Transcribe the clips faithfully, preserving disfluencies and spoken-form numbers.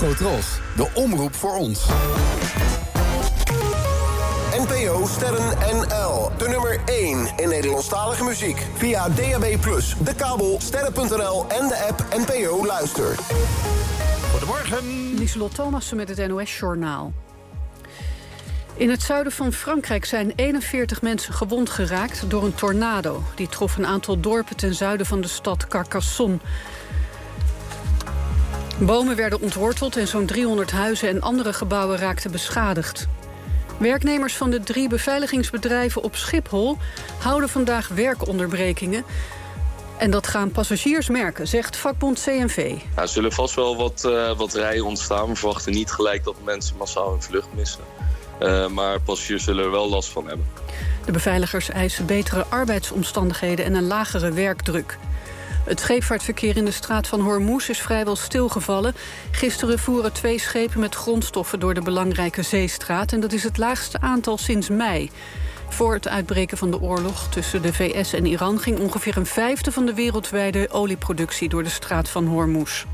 Petro Tros, de omroep voor ons. N P O Sterren N L, de nummer één in Nederlandstalige muziek. Via D A B plus, de kabel, sterren punt n l en de app N P O Luister. Goedemorgen. Lieselot Thomassen met het N O S-journaal. In het zuiden van Frankrijk zijn eenenveertig mensen gewond geraakt door een tornado. Die trof een aantal dorpen ten zuiden van de stad Carcassonne. Bomen werden ontworteld en zo'n driehonderd huizen en andere gebouwen raakten beschadigd. Werknemers van de drie beveiligingsbedrijven op Schiphol houden vandaag werkonderbrekingen. En dat gaan passagiers merken, zegt vakbond C N V. Nou, er zullen vast wel wat, uh, wat rijen ontstaan. We verwachten niet gelijk dat mensen massaal hun vlucht missen. Uh, maar passagiers zullen er wel last van hebben. De beveiligers eisen betere arbeidsomstandigheden en een lagere werkdruk. Het scheepvaartverkeer in de straat van Hormuz is vrijwel stilgevallen. Gisteren voeren twee schepen met grondstoffen door de belangrijke zeestraat. En dat is het laagste aantal sinds mei. Voor het uitbreken van de oorlog tussen de V S en Iran ging ongeveer een vijfde van de wereldwijde olieproductie door de straat van Hormuz.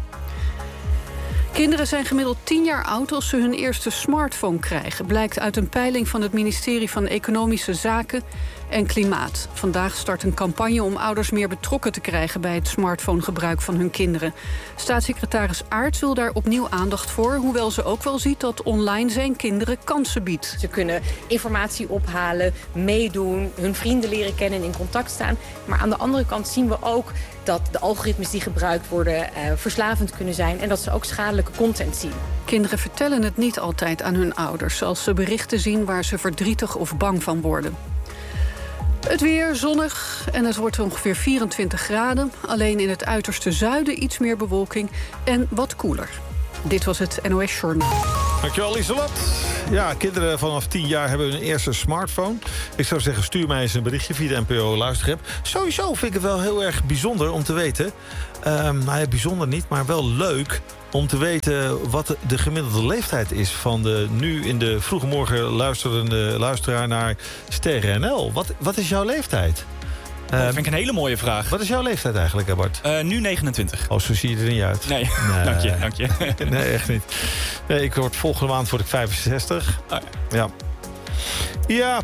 Kinderen zijn gemiddeld tien jaar oud als ze hun eerste smartphone krijgen. Blijkt uit een peiling van het ministerie van Economische Zaken en Klimaat. Vandaag start een campagne om ouders meer betrokken te krijgen bij het smartphonegebruik van hun kinderen. Staatssecretaris Aerts wil daar opnieuw aandacht voor, hoewel ze ook wel ziet dat online zijn kinderen kansen biedt. Ze kunnen informatie ophalen, meedoen, hun vrienden leren kennen en in contact staan. Maar aan de andere kant zien we ook dat de algoritmes die gebruikt worden uh, verslavend kunnen zijn en dat ze ook schadelijke content zien. Kinderen vertellen het niet altijd aan hun ouders als ze berichten zien waar ze verdrietig of bang van worden. Het weer zonnig en het wordt ongeveer vierentwintig graden. Alleen in het uiterste zuiden iets meer bewolking en wat koeler. Dit was het N O S-journaal. Dankjewel, Lieselot. Ja, kinderen vanaf tien jaar hebben hun eerste smartphone. Ik zou zeggen, stuur mij eens een berichtje via de N P O Luisterapp. Sowieso vind ik het wel heel erg bijzonder om te weten. Um, nou ja, bijzonder niet, maar wel leuk om te weten wat de gemiddelde leeftijd is van de nu in de vroege morgen luisterende luisteraar naar Sterren N L. Wat, wat is jouw leeftijd? Dat vind ik een hele mooie vraag. Wat is jouw leeftijd eigenlijk, Bart? Uh, nu negenentwintig. Oh, zo zie je er niet uit. Nee, nee. dank je, dank je. Nee, echt niet. Nee, ik word volgende maand word ik vijfenzestig. Oh, ja. ja. Ja.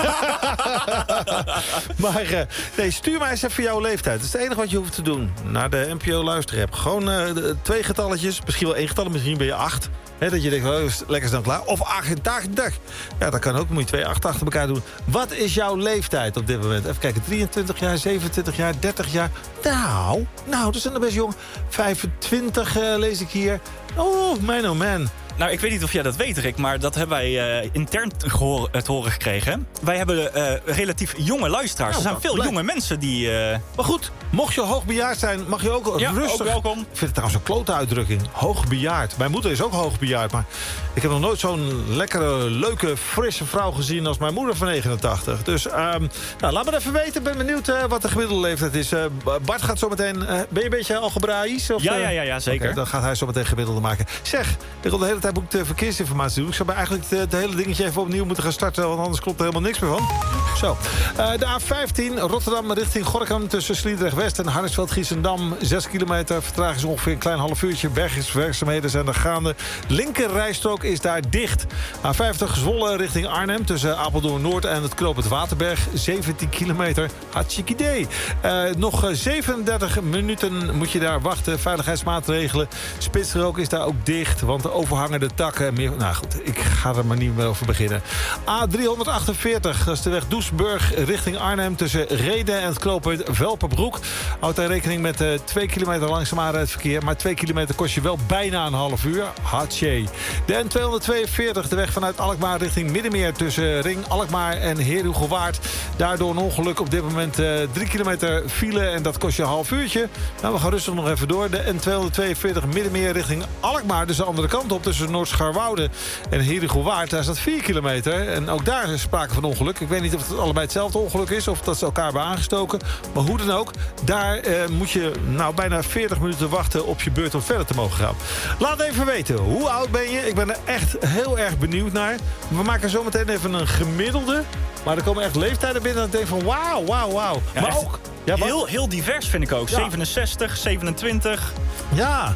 maar uh, nee, stuur mij eens even jouw leeftijd. Dat is het enige wat je hoeft te doen. Naar de N P O Luisterapp. Gewoon uh, de, twee getalletjes. Misschien wel één getal. Misschien ben je acht. He, dat je denkt, oh, lekker dan klaar. Of achtentachtig. Ja, dat kan ook. Moet je twee acht achter elkaar doen. Wat is jouw leeftijd op dit moment? Even kijken. drieëntwintig jaar, zevenentwintig jaar, dertig jaar. Nou, nou, dat zijn er best jong. vijfentwintig uh, lees ik hier. Oh, man, oh man. Nou, ik weet niet of jij dat weet, Rick, maar dat hebben wij uh, intern gehoor, het horen gekregen. Wij hebben uh, relatief jonge luisteraars. Nou, er zijn veel blij. jonge mensen die... Uh... Maar goed, mocht je hoogbejaard zijn, mag je ook ja, rustig... ook welkom. Ik vind het trouwens een klote uitdrukking. Hoogbejaard. Mijn moeder is ook hoogbejaard, maar ik heb nog nooit zo'n lekkere, leuke, frisse vrouw gezien als mijn moeder van negenentachtig. Dus um, nou, laat me even weten. Ik ben benieuwd uh, wat de gemiddelde leeftijd is. Uh, Bart gaat zo meteen... Uh, ben je een beetje algebraisch? Of, ja, ja, ja, ja, zeker. Okay, dan gaat hij zo meteen gemiddelde maken. Zeg, ik wil de hele tijd moet ik de verkeersinformatie doen. Ik zou eigenlijk het hele dingetje even opnieuw moeten gaan starten, want anders klopt er helemaal niks meer van. Zo. Uh, de A vijftien, Rotterdam richting Gorinchem tussen Sliedrecht-West en Harnisveld-Giessendam. Zes kilometer, vertraging is ongeveer een klein half uurtje. Bergingswerkzaamheden zijn er gaande. Linker rijstrook is daar dicht. A vijftig, Zwolle richting Arnhem tussen Apeldoorn-Noord en het knooppunt Waterberg. zeventien kilometer, hartstikke idee. Uh, nog zevenendertig minuten moet je daar wachten. Veiligheidsmaatregelen. Spitsrook is daar ook dicht, want de overhangende takken... Meer, nou goed, ik ga er maar niet meer over beginnen. A driehonderdachtenveertig, dat is de weg Doesburg richting Arnhem... tussen Rheden en het knooppunt Velperbroek. Houd daar rekening met uh, twee kilometer langzaam aanrijdverkeer... maar twee kilometer kost je wel bijna een half uur. Hatsje. De N tweehonderdtweeënveertig, de weg vanuit Alkmaar richting Middenmeer... tussen Ring, Alkmaar en Heerhugowaard. Daardoor een ongeluk op dit moment uh, drie kilometer file... en dat kost je een half uurtje. Nou, we gaan rustig nog even door. De N tweehonderdtweeënveertig Middenmeer richting Alkmaar... dus de andere kant op tussen Noord-Scharwoude en Heerhugowaard. Daar staat vier kilometer. En ook daar is sprake van ongeluk. Ik weet niet of het allebei hetzelfde ongeluk is... of dat ze elkaar hebben aangestoken. Maar hoe dan ook, daar eh, moet je nou bijna veertig minuten wachten... op je beurt om verder te mogen gaan. Laat even weten, hoe oud ben je? Ik ben er echt heel erg benieuwd naar. We maken zo meteen even een gemiddelde. Maar er komen echt leeftijden binnen... dat ik denk van wauw, wauw, wauw. Ja, maar ook... Ja, heel, heel divers vind ik ook. Ja. zevenenzestig, zevenentwintig. Ja,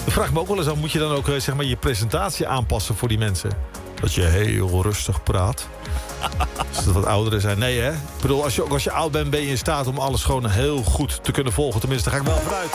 Dan vraag ik me ook wel eens aan, moet je dan ook uh, zeg maar, je presentatie aanpassen voor die mensen? Dat je heel rustig praat. Als het wat ouderen zijn. Nee, hè? Ik bedoel, als je, ook als je oud bent, ben je in staat om alles gewoon heel goed te kunnen volgen. Tenminste, daar ga ik wel vanuit.